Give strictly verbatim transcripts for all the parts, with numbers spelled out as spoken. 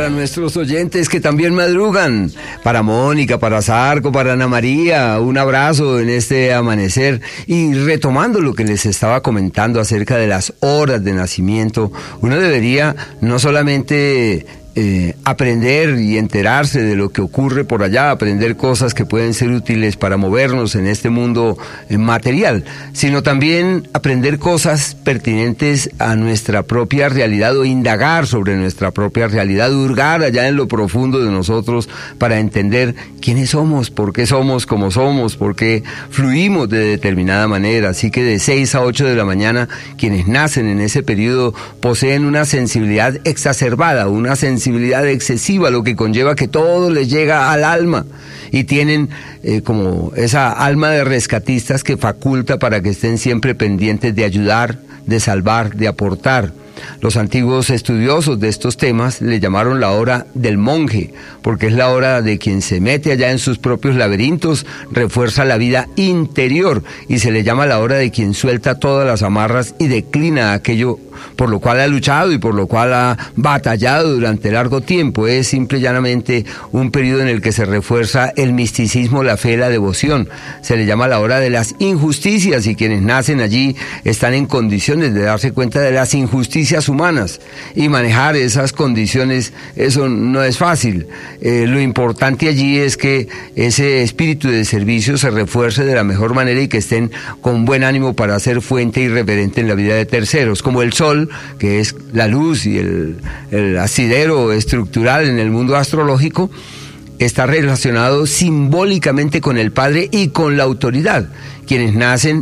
para nuestros oyentes que también madrugan, para Mónica, para Zarco, para Ana María, un abrazo en este amanecer. Y retomando lo que les estaba comentando acerca de las horas de nacimiento, uno debería no solamente Eh, aprender y enterarse de lo que ocurre por allá, aprender cosas que pueden ser útiles para movernos en este mundo eh, material, sino también aprender cosas pertinentes a nuestra propia realidad o indagar sobre nuestra propia realidad, hurgar allá en lo profundo de nosotros para entender quiénes somos, por qué somos como somos, por qué fluimos de determinada manera. Así que de seis a ocho de la mañana, quienes nacen en ese periodo poseen una sensibilidad exacerbada, una sensibilidad excesiva, lo que conlleva que todo les llega al alma y tienen eh, como esa alma de rescatistas que faculta para que estén siempre pendientes de ayudar, de salvar, de aportar. Los antiguos estudiosos de estos temas le llamaron la hora del monje, porque es la hora de quien se mete allá en sus propios laberintos, refuerza la vida interior, y se le llama la hora de quien suelta todas las amarras y declina aquello por lo cual ha luchado y por lo cual ha batallado durante largo tiempo. Es simple y llanamente un periodo en el que se refuerza el misticismo, la fe, la devoción. Se le llama la hora de las injusticias, y quienes nacen allí están en condiciones de darse cuenta de las injusticias humanas, y manejar esas condiciones, eso no es fácil. Eh, lo importante allí es que ese espíritu de servicio se refuerce de la mejor manera y que estén con buen ánimo para ser fuente y referente en la vida de terceros, como el sol, que es la luz y el, el asidero estructural en el mundo astrológico. Está relacionado simbólicamente con el Padre y con la autoridad. Quienes nacen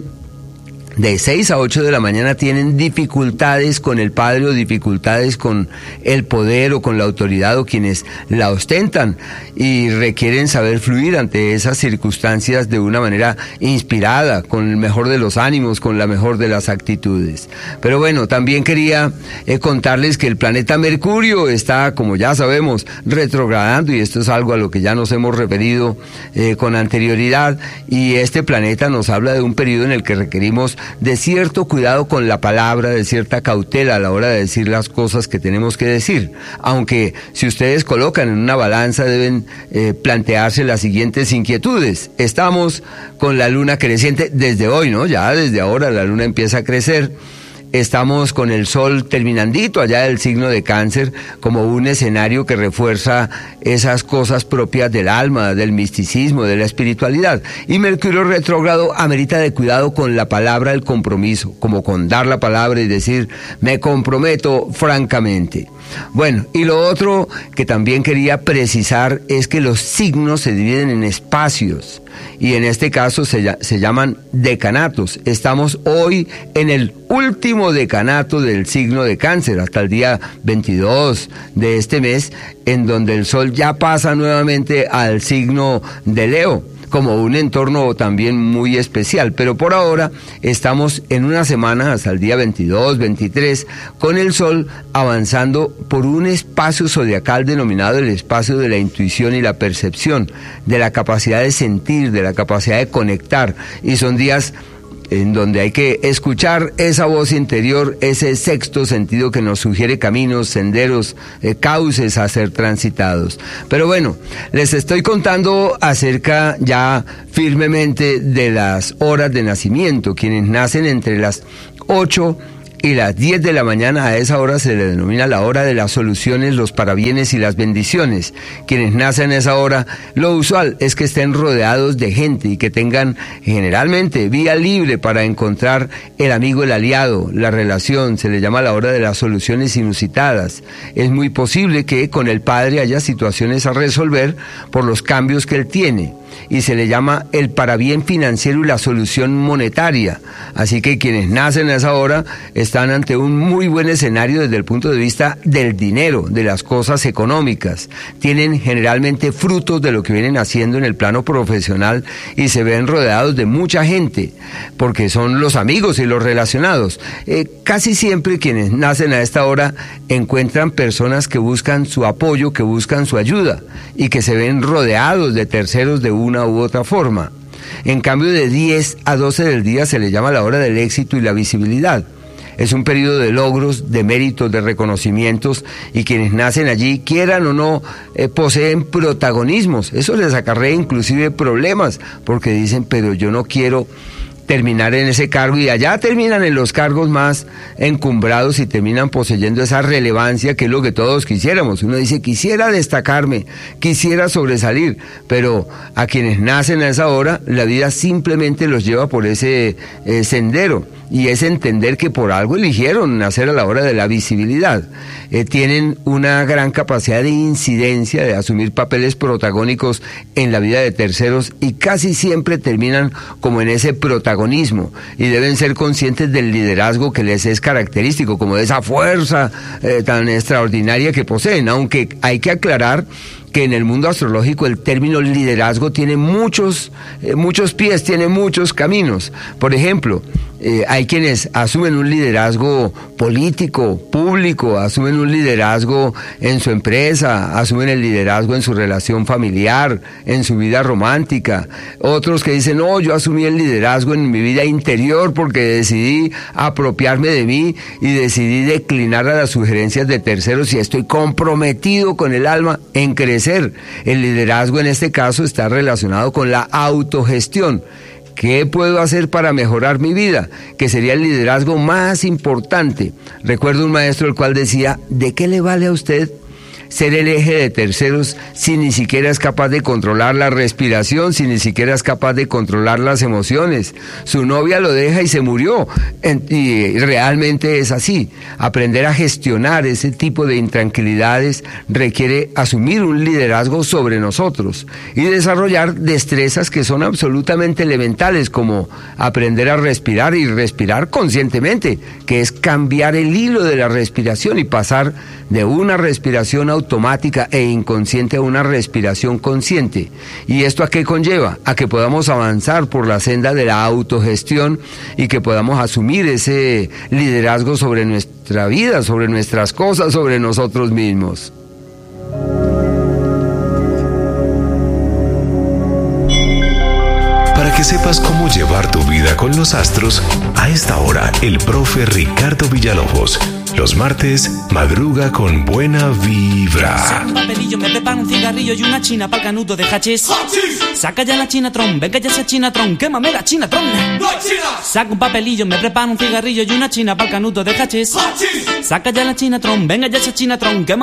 de seis a ocho de la mañana tienen dificultades con el Padre o dificultades con el poder o con la autoridad o quienes la ostentan, y requieren saber fluir ante esas circunstancias de una manera inspirada, con el mejor de los ánimos, con la mejor de las actitudes. Pero bueno, también quería eh, contarles que el planeta Mercurio está, como ya sabemos, retrogradando, y esto es algo a lo que ya nos hemos referido eh, con anterioridad, y este planeta nos habla de un periodo en el que requerimos de cierto cuidado con la palabra, de cierta cautela a la hora de decir las cosas que tenemos que decir, aunque si ustedes colocan en una balanza deben eh, plantearse las siguientes inquietudes. Estamos con la luna creciente desde hoy, ¿no? Ya desde ahora la luna empieza a crecer. Estamos con el sol terminandito allá del signo de Cáncer, como un escenario que refuerza esas cosas propias del alma, del misticismo, de la espiritualidad. Y Mercurio retrógrado amerita de cuidado con la palabra, el compromiso, como con dar la palabra y decir, me comprometo francamente. Bueno, y lo otro que también quería precisar es que los signos se dividen en espacios, y en este caso se, se llaman decanatos. Estamos hoy en el último decanato del signo de Cáncer, hasta el día veintidós de este mes, en donde el sol ya pasa nuevamente al signo de Leo, como un entorno también muy especial. Pero por ahora estamos en una semana hasta el día veintidós, veintitrés, con el sol avanzando por un espacio zodiacal denominado el espacio de la intuición y la percepción, de la capacidad de sentir, de la capacidad de conectar, y son días en donde hay que escuchar esa voz interior, ese sexto sentido que nos sugiere caminos, senderos, eh, cauces a ser transitados. Pero bueno, les estoy contando acerca ya firmemente de las horas de nacimiento. Quienes nacen entre las ocho y las diez de la mañana, a esa hora se le denomina la hora de las soluciones, los parabienes y las bendiciones. Quienes nacen a esa hora, lo usual es que estén rodeados de gente y que tengan generalmente vía libre para encontrar el amigo, el aliado, la relación. Se le llama la hora de las soluciones inusitadas. Es muy posible que con el padre haya situaciones a resolver por los cambios que él tiene, y se le llama el parabién financiero y la solución monetaria. Así que quienes nacen a esa hora están ante un muy buen escenario desde el punto de vista del dinero, de las cosas económicas. Tienen generalmente frutos de lo que vienen haciendo en el plano profesional y se ven rodeados de mucha gente, porque son los amigos y los relacionados. Eh, casi siempre quienes nacen a esta hora encuentran personas que buscan su apoyo, que buscan su ayuda, y que se ven rodeados de terceros de una u otra forma. En cambio, de diez a doce del día se le llama la hora del éxito y la visibilidad. Es un periodo de logros, de méritos, de reconocimientos, y quienes nacen allí, quieran o no, eh, poseen protagonismos. Eso les acarrea inclusive problemas, porque dicen, pero yo no quiero terminar en ese cargo, y allá terminan en los cargos más encumbrados y terminan poseyendo esa relevancia que es lo que todos quisiéramos. Uno dice, quisiera destacarme, quisiera sobresalir, pero a quienes nacen a esa hora, la vida simplemente los lleva por ese eh, sendero, y es entender que por algo eligieron nacer a la hora de la visibilidad. Eh, tienen una gran capacidad de incidencia, de asumir papeles protagónicos en la vida de terceros, y casi siempre terminan como en ese protagonismo, y deben ser conscientes del liderazgo que les es característico, como de esa fuerza eh, tan extraordinaria que poseen, aunque hay que aclarar que en el mundo astrológico el término liderazgo tiene muchos, eh, muchos pies, tiene muchos caminos. Por ejemplo, eh, hay quienes asumen un liderazgo político, público, asumen un liderazgo en su empresa, asumen el liderazgo en su relación familiar, en su vida romántica. Otros que dicen, no, yo asumí el liderazgo en mi vida interior porque decidí apropiarme de mí y decidí declinar a las sugerencias de terceros, y estoy comprometido con el alma en crecer. El liderazgo en este caso está relacionado con la autogestión. ¿Qué puedo hacer para mejorar mi vida? Que sería el liderazgo más importante. Recuerdo un maestro el cual decía, ¿de qué le vale a usted ser el eje de terceros si ni siquiera es capaz de controlar la respiración, si ni siquiera es capaz de controlar las emociones? Su novia lo deja y se murió. Y realmente es así. Aprender a gestionar ese tipo de intranquilidades requiere asumir un liderazgo sobre nosotros y desarrollar destrezas que son absolutamente elementales, como aprender a respirar y respirar conscientemente, que es cambiar el hilo de la respiración y pasar de una respiración automática e inconsciente a una respiración consciente. ¿Y esto a qué conlleva? A que podamos avanzar por la senda de la autogestión y que podamos asumir ese liderazgo sobre nuestra vida, sobre nuestras cosas, sobre nosotros mismos. Para que sepas cómo llevar tu vida con los astros, a esta hora el profe Ricardo Villalobos. Los martes, madruga con buena vibra. Saca un papelillo, me preparo un cigarrillo y una china pa'l canuto de hachís. Saca ya la chinatron, venga ya esa chinatron, quémame la chinatron. ¡No hay china! Saca un papelillo, me preparo un cigarrillo y una china pa'l canuto de hachís. Saca ya la chinatron, venga ya esa chinatron, quémame